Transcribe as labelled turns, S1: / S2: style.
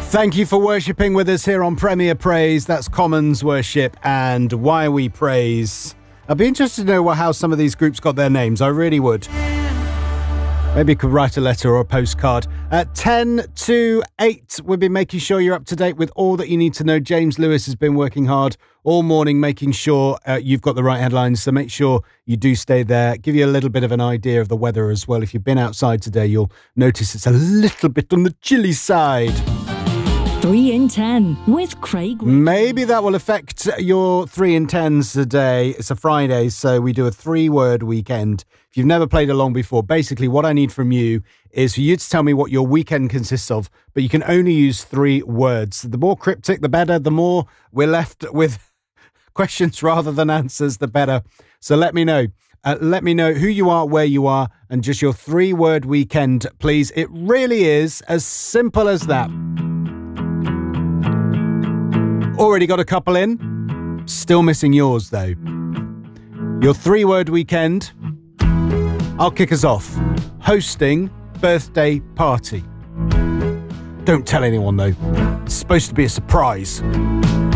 S1: Thank you for worshipping with us here on Premier Praise. That's Commons Worship and Why We Praise. I'd be interested to know how some of these groups got their names. I really would. Maybe you could write a letter or a postcard. At 10 to 8, we'll be making sure you're up to date with all that you need to know. James Lewis has been working hard all morning making sure you've got the right headlines, so make sure you do stay there. Give you a little bit of an idea of the weather as well. If you've been outside today, you'll notice it's a little bit on the chilly side.
S2: 3 in 10 with Craig.
S1: Maybe that will affect your 3 in 10s today. It's a Friday, so we do a 3-word weekend. If you've never played along before, basically what I need from you is for you to tell me what your weekend consists of, but you can only use 3 words. The more cryptic, the better. The more we're left with questions rather than answers, the better. So let me know. Let me know who you are, where you are, and just your 3-word weekend, please. It really is as simple as that. Already got a couple in. Still missing yours, though. Your 3-word weekend. I'll kick us off. Hosting birthday party. Don't tell anyone, though. It's supposed to be a surprise.